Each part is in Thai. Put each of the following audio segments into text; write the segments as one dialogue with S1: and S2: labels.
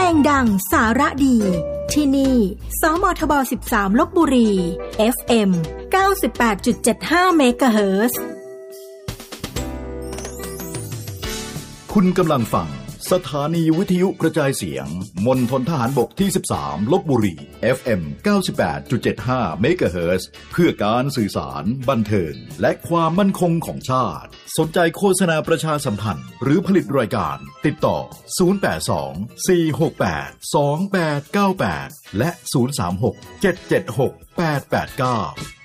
S1: งดังสาระดีที่นี่สมทบ13ลพบุรี FM 98.75 เมกะเฮิรตซ์
S2: คุณกำลังฟังสถานีวิทยุกระจายเสียงมณฑลทหารบกที่13ลพบุรี FM 98.75 เมกะเฮิรตซ์เพื่อการสื่อสารบันเทิงและความมั่นคงของชาติสนใจโฆษณาประชาสัมพันธ์หรือผลิตรายการติดต่อ082 468 2898และ036 776 889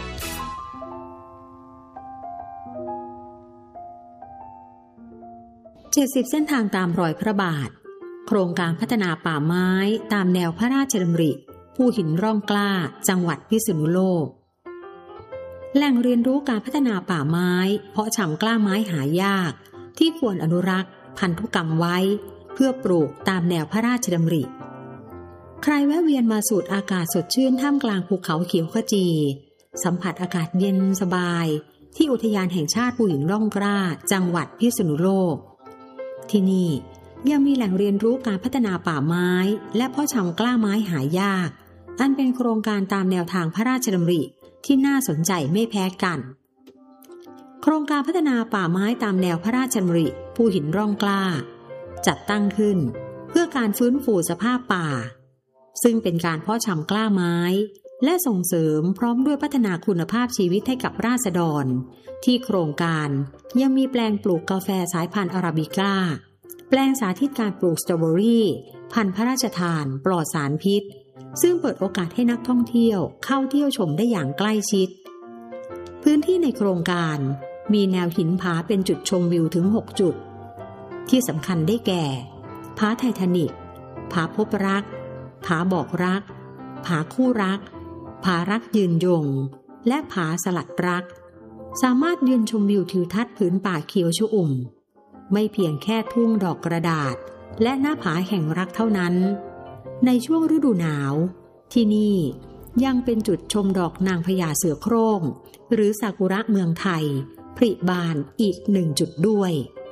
S3: 70 เส้นทางตามรอยพระบาทโครงการพัฒนาป่าไม้ตามแนวพระราชดำริภูหินร่องกล้าจังหวัดพิษณุโลกแหล่งเรียนรู้การพัฒนาป่าไม้เพาะชำกล้าไม้หายากที่ควรอนุรักษ์พันธุกรรมไว้เพื่อปลูกตามแนวพระราชดำริใครแวะเวียนมาสูดอากาศสดชื่นท่ามกลางภูเขาเขียวขจีสัมผัสอากาศเย็นสบายที่อุทยานแห่งชาติภูหินร่องกล้าจังหวัดพิษณุโลกที่นี่ยังมีแหล่งเรียนรู้การพัฒนาป่าไม้และเพาะชำกล้าไม้หายากอันเป็นโครงการตามแนวทางพระราชดำริที่น่าสนใจไม่แพ้กันโครงการพัฒนาป่าไม้ตามแนวพระราชดำริภูหินร่องกล้าจัดตั้งขึ้นเพื่อการฟื้นฟูสภาพป่าซึ่งเป็นการเพาะชำกล้าไม้และส่งเสริมพร้อมด้วยพัฒนาคุณภาพชีวิตให้กับราษฎรที่โครงการยังมีแปลงปลูกกาแฟสายพันธุ์อาราบิก้าแปลงสาธิตการปลูกสตรอเบอรี่พันธุ์พระราชทานปลอดสารพิษซึ่งเปิดโอกาสให้นักท่องเที่ยวเข้าเที่ยวชมได้อย่างใกล้ชิดพื้นที่ในโครงการมีแนวหินผาเป็นจุดชมวิวถึง6จุดที่สำคัญได้แก่ผาไททานิกผาพบรักผาบอกรักผาคู่รักผารักยืนยงและผาสลัดรักสามารถยืนชมวิวทิวทัศน์ผืนป่าเขียวชอุ่มไม่เพียงแค่ทุ่งดอกกระดาษและหน้าผาแห่งรักเท่านั้นในช่วงฤดูหนาวที่นี่ยังเป็นจุดชมดอกนางพญาเสือโคร่งหรือซากุระเมืองไทยผลิบานอีก1จุดด้วย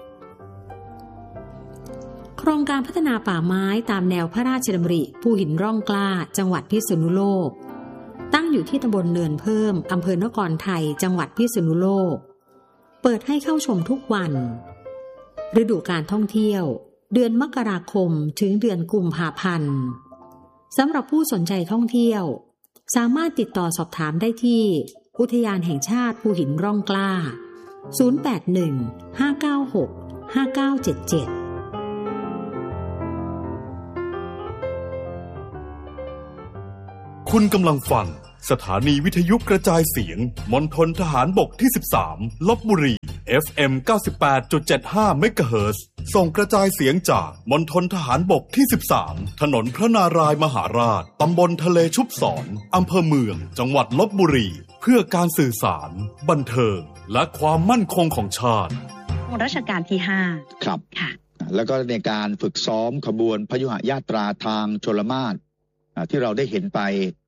S3: โครงการพัฒนาป่าไม้ตามแนวพระราชดำริภูหินร่องกล้าจังหวัดพิษณุโลกตั้งอยู่ที่ตำบลเนินเพิ่มอำเภอนครไทยจังหวัดพิษณุโลกเปิดให้เข้าชมทุกวันฤดูการท่องเที่ยวเดือนมกราคมถึงเดือนกุมภาพันธ์สำหรับผู้สนใจท่องเที่ยวสามารถติดต่อสอบถามได้ที่อุทยานแห่งชาติภูหินร่องกล้า081 596 5977
S4: คุณกำลังฟังสถานีวิทยุกระจายเสียงมณฑลทหารบกที่13ลพบุรี FM 98.75 เมกะเฮิรตซ์ส่งกระจายเสียงจากมณฑลทหารบกที่13ถนนพระนารายณ์มหาราชตำบลทะเลชุบศรอำเภอเมืองจังหวัดลพบุรีเพื่อการสื่อสารบันเทิงและความมั่นคงของชาติ
S5: รัชกาลที่5
S6: ครับค่ะแล้วก็ในการฝึกซ้อมขบวนพยุหญาตราทางชลมาศที่เราได้เห็นไป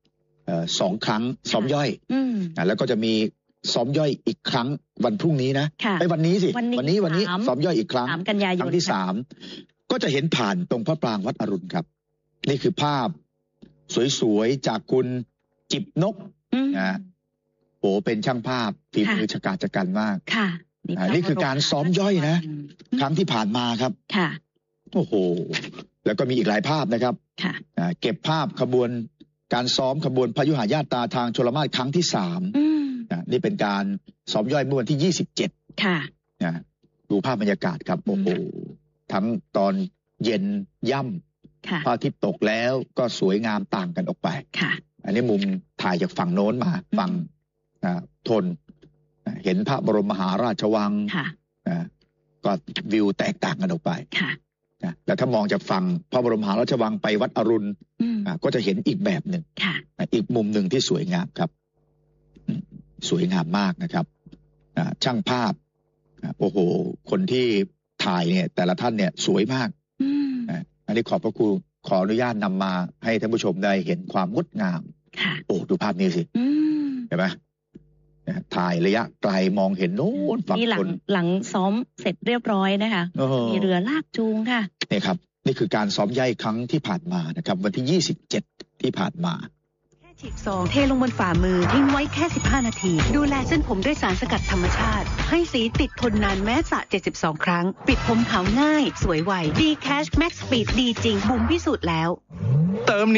S6: 2 ครั้งซ้อมย่อยแล้วก็จะมีซ้อมย่อยอีกครั้งวันพรุ่งนี้นะไอ้วันนี้สิวันนี้ซ้อมย่อยอีกครั้ง
S5: 3 กันยายน
S6: ครั้งที่3ก็จะเห็นผ่านตรงพระปรางวัดอรุณครับนี่คือภาพสวยๆจากคุณจิบนกนะโอ้เป็นช่างภาพฝีมือฉกาจกันมากนี่คือการซ้อมย่อยนะครั้งที่ผ่านมาครับโอ้โหแล้วก็มีอีกหลายภาพนะครับเก็บภาพขบวนการซ้อมขบวนพยุหญาตราทางชลมาศครั้งที่3นี่เป็นการซ้อมย่อยเมื่อวันที่27ดูภาพบรรยากาศครับโอ้โหทั้งตอนเย็นย่ำพระอาทิตย์ตกแล้วก็สวยงามต่างกันออกไปอันนี้มุมถ่ายจากฝั่งโน้นมาฝั่งทนเห็นพระบรมมหาราชวังก็วิวแตกต่างกันออกไปแล้วถ้ามองจากฝั่งพระบรมมหาราชวังไปวัดอรุณก็จะเห็นอีกแบบหนึ่งอีกมุมหนึ่งที่สวยงามครับสวยงามมากนะครับช่างภาพโอ้โหคนที่ถ่ายเนี่ยแต่ละท่านเนี่ยสวยมากอันนี้ขอบพระคุณขออนุญาตนำมาให้ท่านผู้ชมได้เห็นความงดงามโอ้ดูภาพนี้สิเห็นไหมถ่ายระยะไกลมองเห็นโน้นฝั่งคน
S5: หลังซ้อมเสร็จเรียบร้อยนะคะมีเรือลากจูงค่ะ
S6: นี่ครับนี่คือการซ้อมใยครั้งที่ผ่านมานะครับวันที่27ที่ผ่านมา
S5: ฉีกซองเทลงบนฝ่ามือทิ้งไว้แค่15นาทีดูแลเส้นผมด้วยสารสกัดธรรมชาติให้สีติดทนนานแม้สระ72ครั้งปิดผมขาวง่ายสวยไวดีแคชแม็กซ์สปีดดีจริงบุ๋มพิสูจน์แล้ว
S7: เติม